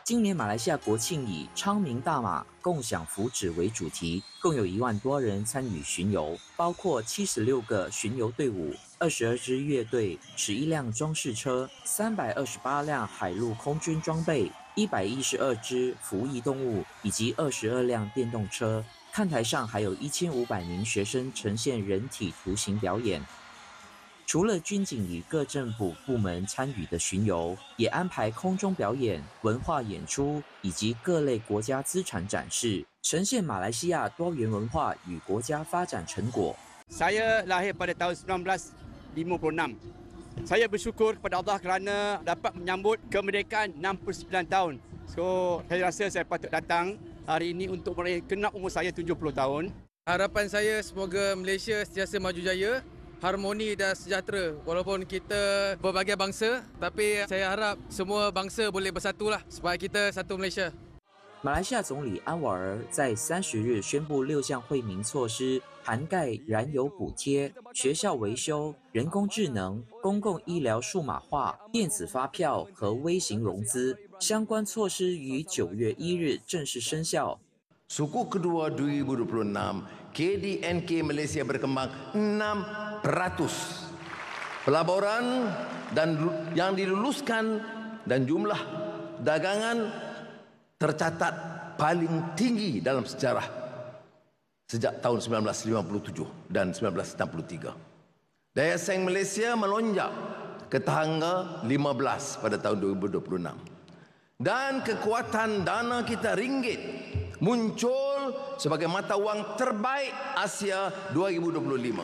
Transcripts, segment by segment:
今年马来西亚国庆以昌明大马共享福祉为主题，共有1万多人参与巡游，包括76个巡游队伍、22支乐队、11辆装饰车、328辆海陆空军装备、112只服役动物以及22辆电动车。看台上还有1500名学生呈现人体图形表演。除了军警与各政府部门参与的巡游，也安排空中表演、文化演出以及各类国家资产展示，呈现马来西亚多元文化与国家发展成果。 Saya lahir pada tahun 1956. Saya bersyukur kepada Allah kerana dapat menyambut kemerdekaan 69 tahun. So, saya rasa saya patut datang hari ini untuk kenap umur saya 70 tahun. Harapan saya semoga Malaysia sentiasa maju jaya, harmoni dan sejahtera. Walaupun kita berbagai bangsa, tapi saya harap semua bangsa boleh bersatulah supaya kita satu Malaysia. 马来西亚总理安瓦尔在30日宣布6项惠民措施，涵盖燃油补贴、学校维修、人工智能、公共医疗数码化、电子发票和微型融资。相关措施于9月1日正式生效。 Suku kedua 2026, KDNK Malaysia berkembang 6%. Pelaburan dan yang diluluskan dan jumlah dagangan tercatat paling tinggi dalam sejarah sejak tahun 1957 dan 1963. Daya saing Malaysia melonjak ke tangga 15 pada tahun 2026. Dan kekuatan dana kita ringgit muncul sebagai mata wang terbaik Asia 2025.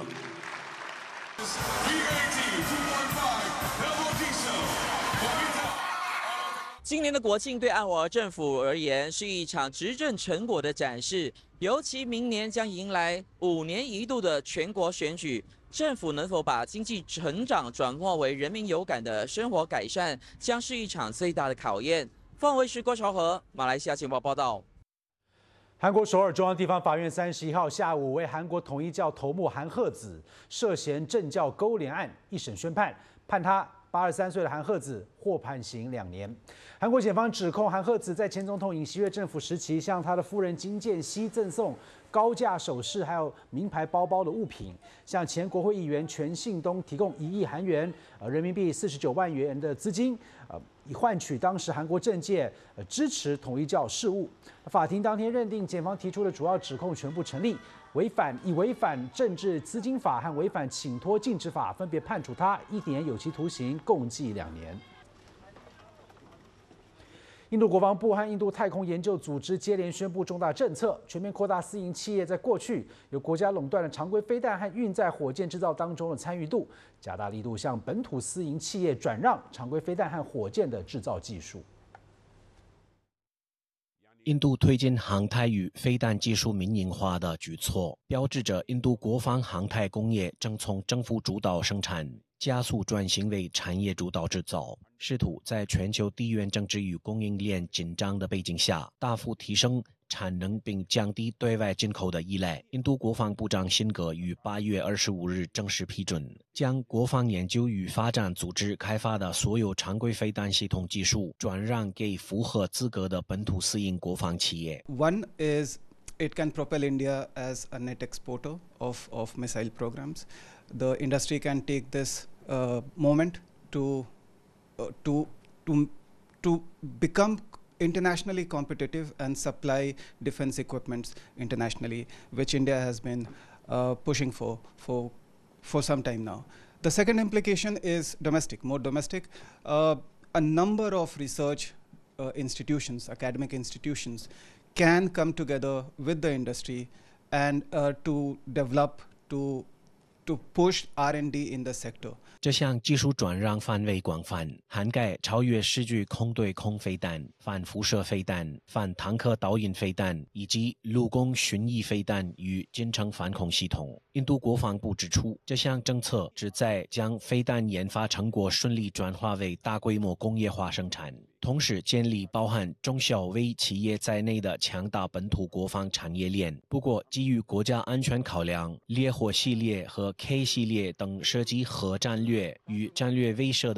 今年的国庆对安瓦尔政府而言是一场执政成果的展示，尤其明年将迎来5年1度的全国选举，政府能否把经济成长转化为人民有感的生活改善，将是一场最大的考验。凤卫视郭朝和，马来西亚情报报道。 韩国首尔中央地方法院31号下午为韩国统一教头目韩鹤子涉嫌政教勾连案一审宣判，判他83岁的韩鹤子获判刑2年。韩国检方指控韩鹤子在前总统尹锡悦政府时期向他的夫人金建熙赠送高价首饰还有名牌包包的物品，向前国会议员全信东提供1亿韩元人民币49万元的资金，以换取当时韩国政界支持统一教事务。法庭当天认定检方提出的主要指控全部成立，违反政治资金法和违反请托禁止法，分别判处他1年有期徒刑，共计2年。印度国防部和印度太空研究组织接连宣布重大政策，全面扩大私营企业在过去由国家垄断的常规飞弹和运载火箭制造当中的参与度，加大力度向本土私营企业转让常规飞弹和火箭的制造技术。 印度推进航太与飞弹技术民营化的举措，标志着印度国防航太工业正从政府主导生产加速转型为产业主导制造，试图在全球地缘政治与供应链紧张的背景下，大幅提升产能并降低对外进口的依赖。印度国防部长辛格于8月25日正式批准，将国防研究与发展组织开发的所有常规飞弹系统技术转让给符合资格的本土私营国防企业。 One is it can propel India as a net exporter of missile programs. The industry can take this moment to become internationally competitive and supply defense equipments internationally, which India has been pushing for some time now. The second implication is domestic, more domestic. A number of research institutions, academic institutions, can come together with the industry and to develop, to push R&D in the sector. 这项技术转让范围广泛，涵盖超越视距空对空飞弹、反辐射飞弹、反坦克导引飞弹以及陆空巡弋飞弹与近程反恐系统。印度国防部指出，这项政策旨在将飞弹研发成果顺利转化为大规模工业化生产，同时建立包含中小微企业在内的强大本土国防产业链。不过，基于国家安全考量，烈火系列和 K 系列等涉及核战略与战略威慑的